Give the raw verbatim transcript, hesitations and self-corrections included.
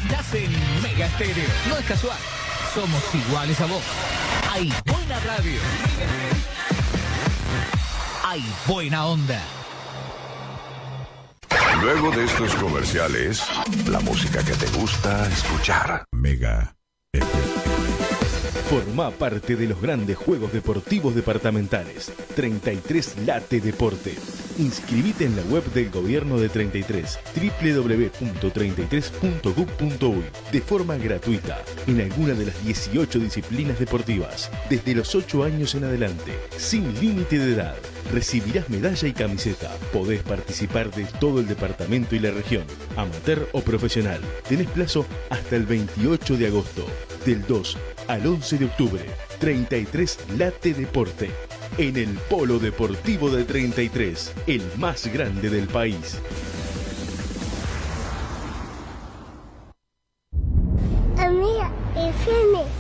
Estás en Mega Estéreo. No es casual. Somos iguales a vos. Hay buena radio. Hay buena onda. Luego de estos comerciales, la música que te gusta escuchar. Mega F M. Forma parte de los grandes juegos deportivos departamentales. treinta y tres Late Deporte. Inscribite en la web del Gobierno de treinta y tres, doble u doble u doble u punto treinta y tres punto gob punto uy, de forma gratuita, en alguna de las dieciocho disciplinas deportivas, desde los ocho años en adelante, sin límite de edad. Recibirás medalla y camiseta. Podés participar de todo el departamento y la región, amateur o profesional. Tenés plazo hasta el veintiocho de agosto, del dos al once de octubre. treinta y tres Late Deporte, en el Polo Deportivo de treinta y tres, el más grande del país. Amiga F M.